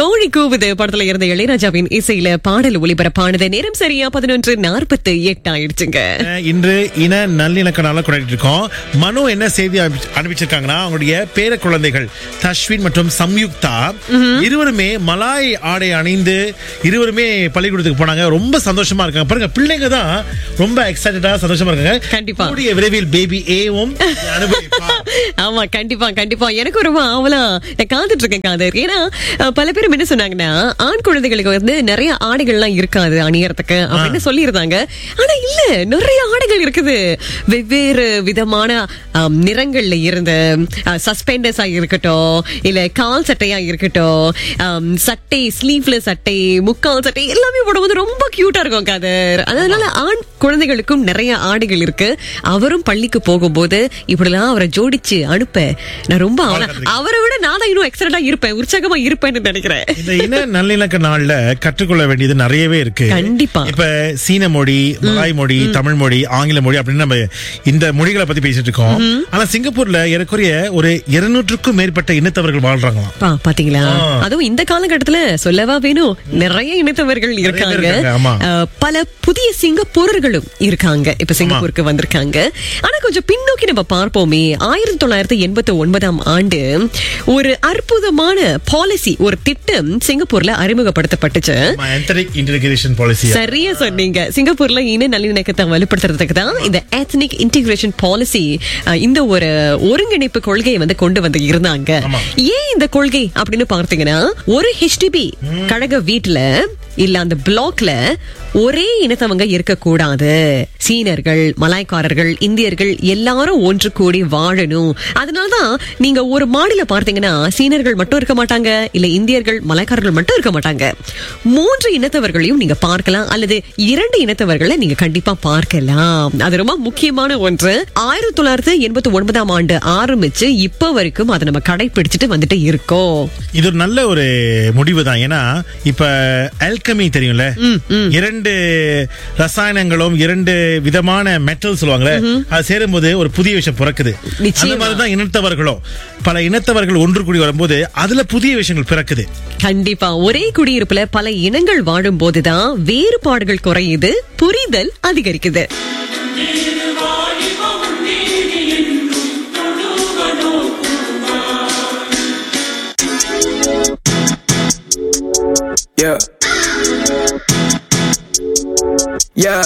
கோழி கூவுது படத்துல இருந்த இளையராஜாவின் இசையில பாடல் ஒளிபரப்பானது. நேரம் சரியா 11:48 ஆயிடுச்சுங்க. இன்று இன நல்லிணக்க நாள கொண்டாடிட்டு இருக்கோம். மனு என்ன செய்தி அனுப்பிச்சிருக்காங்கன்னா, அவங்களுடைய பேர குழந்தைகள் தஷ்வின் மற்றும் சம்யுக்தா இருவருமே மலாய் ஆடை அணிந்து இருவருமே பள்ளிக்கூடத்துக்கு போனாங்க. ரொம்ப சந்தோஷமா இருக்காங்க. பாருங்க, பிள்ளைங்க தான் ரொம்ப எக்ஸைட்டடா சந்தோஷமா இருக்காங்க. கண்டிப்பா கூடிய விரைவில் பேபி ஏவும் அனுபவிப்பா. ஆமா, கண்டிப்பா கண்டிப்பா. எனக்கு ரொம்ப ஆவலா காத்துட்டு இருக்கேன் காதர். ஏன்னா பல பேரும் என்ன சொன்னாங்கன்னா, ஆண் குழந்தைகளுக்கு வந்து நிறைய ஆடைகள்லாம் இருக்காது அணியறதுக்கு அப்படின்னு சொல்லியிருந்தாங்க. ஆனா இல்ல, நிறைய ஆடைகள் இருக்குது. வெவ்வேறு விதமான நிறங்கள்ல இருந்த சஸ்பெண்டர்ஸா இருக்கட்டும், இல்ல கால் சட்டையா இருக்கட்டும், சட்டை ஸ்லீவ்லெஸ் சட்டை, முக்கால் சட்டை எல்லாமே போடும்போது ரொம்ப கியூட்டா இருக்கும் காதர். அதனால ஆண் குழந்தைகளுக்கும் நிறைய ஆடைகள் இருக்கு. அவரும் பள்ளிக்கு போகும்போது இப்படிலாம் அவரை ஜோடிச்சு அனுப்ப நான் ரொம்ப அவரை விட நான் இன்னும் எக்ஸைட்டடா இருப்பேன், உற்சாகமா இருப்பேன்னு நினைக்கிறேன். இந்த இன நல்லிணக்க நாள்ல கற்றுக்கொள்ள வேண்டியது நிறையவே இருக்கு. கண்டிப்பா. இப்ப சீன மொழி, மலாய் மொழி, தமிழ் மொழி, ஆங்கில மொழி அப்படின்னு நம்ம இந்த மொழிகளை பத்தி பேசிட்டு இருக்கோம். ஆனா சிங்கப்பூர்ல ஏறக்குறைய ஒரு 200க்கும் மேற்பட்ட இனத்தவர்கள் வாழ்றாங்களாம். பாத்தீங்களா? அதுவும் இந்த காலகட்டத்துல சொல்லவா வேணும், நிறைய இனத்தவர்கள் இருக்காங்க. பல புதிய சிங்கப்பூரர்களும் இருக்காங்க, இப்ப சிங்கப்பூருக்கு வந்திருக்காங்க. ஆனா கொஞ்சம் பின்னோக்கி நம்ம பார்ப்போமே, 1989 ஆண்டு ஒரு அற்புதமான பாலிசி, ஒரு திட்டம் சிங்கப்பூர்ல அறிமுகப்படுத்தப்பட்டுச்சு. சரியா சொன்னீங்க. சிங்கப்பூர்ல இன நல்லிணக்கத்தை வலுப்படுத்துறதுக்கு தான் இந்த எத்னிக் இன்டிகிரேஷன் பாலிசி, இந்த ஒரு ஒருங்கிணைப்பு கொள்கையை வந்து கொண்டு வந்து இருந்தாங்க. ஏன் இந்த கொள்கை அப்படின்னு பார்த்தீங்கன்னா, ஒரு HDB கழக வீட்டுல இல்ல அந்த பிளாக்ல ஒரே இனத்தவங்க இருக்கக்கூடாது. சீனர்கள், மலாய்க்காரர்கள், இந்தியர்கள் எல்லாரும் ஒன்று கூடி வாழணும். அதனாலதான் நீங்க ஒரு மாடியில பார்த்தீங்கன்னா சீனர்கள் மட்டும் இருக்க மாட்டாங்க, இல்ல இந்தியர்கள் மலாய்க்காரர்கள் மட்டும் இருக்க மாட்டாங்க. 3 இனத்தவர்களையும் நீங்க பார்க்கலாம், அல்லது 2 இனத்தவர்களை நீங்க கண்டிப்பா பார்க்கலாம். அது ரொம்ப முக்கியமான ஒன்று. 1989 ஆண்டு ஆரம்பிச்சு இப்ப வரைக்கும் அதை நம்ம கடைபிடிச்சிட்டு வந்துட்டு இருக்கோம். இது ஒரு நல்ல ஒரு முடிவு தான். ஏன்னா இப்ப அல்கமி தெரியும்ல, 2 ரசாயனங்களும் 2 விதமான மெட்டல் சொல்லுவாங்க, அது சேரும்போது ஒரு புதிய விஷயம் பிறக்குது. அந்த மாதிரிதான் இனத்தவர்களும், பல இனத்தவர்கள் ஒன்று கூடி வரும்போது அதுல புதிய விஷயங்கள் பிறக்குது. கண்டிப்பா. ஒரே குடியிருப்புல பல இனங்கள் வாழும் போதுதான் வேறுபாடுகள் குறையுது, புரிதல் அதிகரிக்குது. Yeah. Yeah.